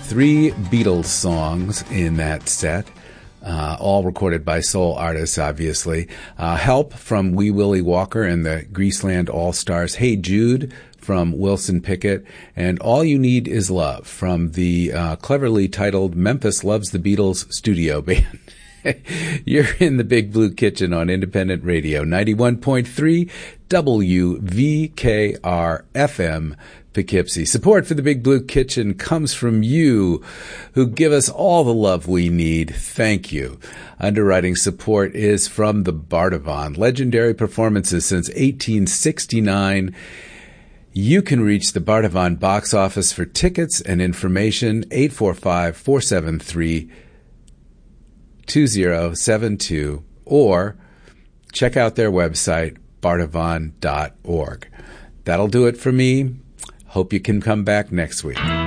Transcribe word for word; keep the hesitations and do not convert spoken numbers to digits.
Three Beatles songs in that set, uh, all recorded by soul artists, obviously. Uh, Help from Wee Willie Walker and the Greaseland All-Stars. Hey Jude from Wilson Pickett. And All You Need Is Love from the uh, cleverly titled Memphis Loves the Beatles studio band. You're in the Big Blue Kitchen on Independent Radio, ninety-one point three W V K R F M, Poughkeepsie. Support for the Big Blue Kitchen comes from you, who give us all the love we need. Thank you. Underwriting support is from the Bardavon. Legendary performances since eighteen sixty-nine. You can reach the Bardavon box office for tickets and information, eight four five, four seven three, two zero seven two, or check out their website, bardavon dot org. That'll do it for me. Hope you can come back next week.